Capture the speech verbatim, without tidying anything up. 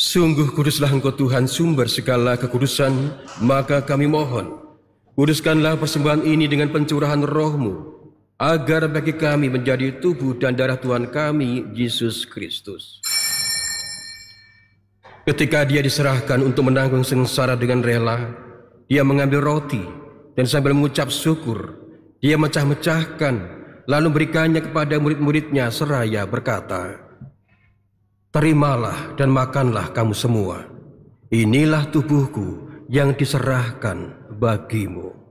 Sungguh kuduslah Engkau Tuhan, sumber segala kekudusan, maka kami mohon, kuduskanlah persembahan ini dengan pencurahan Roh-Mu, agar bagi kami menjadi tubuh dan darah Tuhan kami, Yesus Kristus. Ketika Dia diserahkan untuk menanggung sengsara dengan rela, Dia mengambil roti, dan sambil mengucap syukur, Dia mecah-mecahkan, lalu berikannya kepada murid-muridnya seraya berkata, "Terimalah dan makanlah kamu semua. Inilah tubuhku yang diserahkan bagimu."